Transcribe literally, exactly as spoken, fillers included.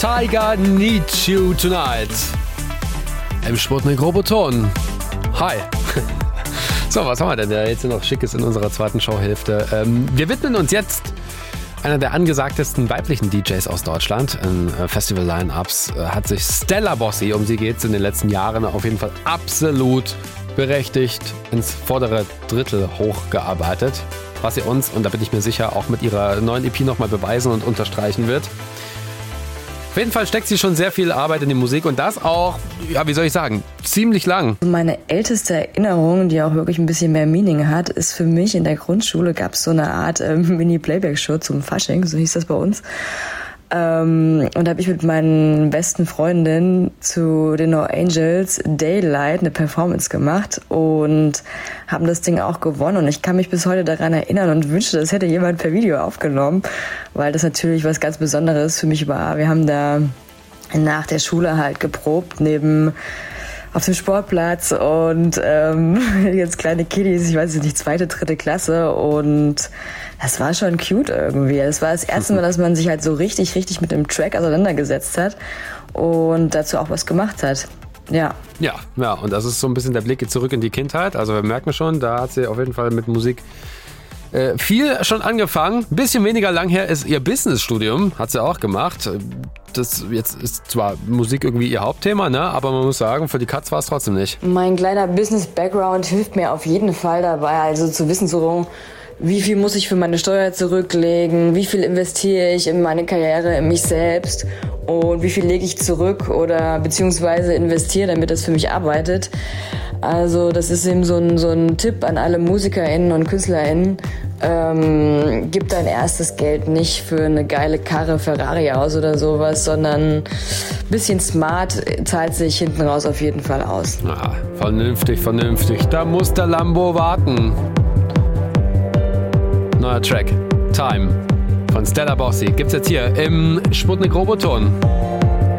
Tiger Needs You Tonight. Im Sputnik Roboton. Hi. So, was haben wir denn da jetzt noch Schickes in unserer zweiten Showhälfte? Ähm, wir widmen uns jetzt einer der angesagtesten weiblichen D Js aus Deutschland. In äh, Festival-Line-Ups äh, hat sich Stella Bossi, um sie geht's in den letzten Jahren auf jeden Fall absolut berechtigt ins vordere Drittel hochgearbeitet. Was sie uns, und da bin ich mir sicher, auch mit ihrer neuen E P nochmal beweisen und unterstreichen wird. Auf jeden Fall steckt sie schon sehr viel Arbeit in die Musik und das auch, ja, wie soll ich sagen, ziemlich lang. Meine älteste Erinnerung, die auch wirklich ein bisschen mehr Meaning hat, ist für mich, in der Grundschule gab es so eine Art äh, Mini-Playback-Show zum Fasching, so hieß das bei uns. Ähm, und da habe ich mit meinen besten Freundinnen zu den No Angels Daylight eine Performance gemacht und haben das Ding auch gewonnen. Und ich kann mich bis heute daran erinnern und wünschte, das hätte jemand per Video aufgenommen, weil das natürlich was ganz Besonderes für mich war. Wir haben da nach der Schule halt geprobt, neben auf dem Sportplatz und ähm, jetzt kleine Kiddies, ich weiß nicht, zweite, dritte Klasse und das war schon cute irgendwie. Es war das erste Mal, dass man sich halt so richtig, richtig mit dem Track auseinandergesetzt hat und dazu auch was gemacht hat. Ja. Ja, ja, und das ist so ein bisschen der Blick zurück in die Kindheit. Also wir merken schon, da hat sie auf jeden Fall mit Musik äh, viel schon angefangen. Ein bisschen weniger lang her ist ihr Businessstudium, hat sie auch gemacht. Das jetzt ist zwar Musik irgendwie ihr Hauptthema, ne? Aber man muss sagen, für die Katz war es trotzdem nicht. Mein kleiner Business-Background hilft mir auf jeden Fall dabei, also zu wissen, so wie viel muss ich für meine Steuer zurücklegen, wie viel investiere ich in meine Karriere, in mich selbst und wie viel lege ich zurück oder beziehungsweise investiere, damit das für mich arbeitet. Also das ist eben so ein, so ein Tipp an alle MusikerInnen und KünstlerInnen. Ähm, gib dein erstes Geld nicht für eine geile Karre Ferrari aus oder sowas, sondern ein bisschen smart zahlt sich hinten raus auf jeden Fall aus. Ah, vernünftig, vernünftig. Da muss der Lambo warten. Neuer Track, Time von Stella Bossi, gibt's jetzt hier im Sputnik Roboton.